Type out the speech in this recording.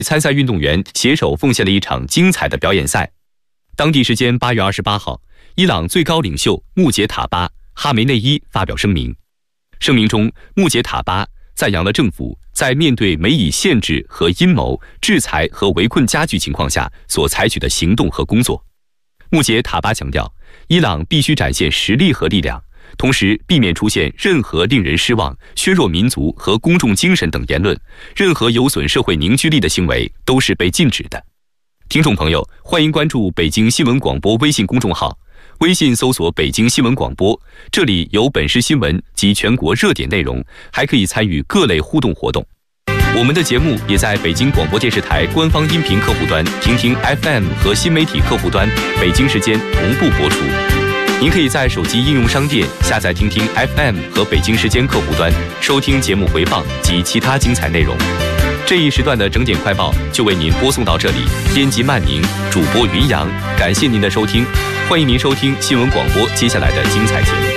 参赛运动员携手奉献了一场精彩的表演赛。当地时间8月28号，伊朗最高领袖穆杰塔巴·哈梅内伊发表声明。声明中，穆杰塔巴赞扬了政府在面对美以限制和阴谋、制裁和围困加剧情况下所采取的行动和工作。穆杰塔巴强调，伊朗必须展现实力和力量，同时避免出现任何令人失望、削弱民族和公众精神等言论，任何有损社会凝聚力的行为都是被禁止的。听众朋友，欢迎关注北京新闻广播微信公众号，微信搜索北京新闻广播，这里有本市新闻及全国热点内容，还可以参与各类互动活动。我们的节目也在北京广播电视台官方音频客户端、听听 FM 和新媒体客户端北京时间同步播出。您可以在手机应用商店下载听听 FM 和北京时间客户端，收听节目回放及其他精彩内容。这一时段的整点快报就为您播送到这里，编辑曼宁，主播云阳，感谢您的收听，欢迎您收听新闻广播接下来的精彩节目。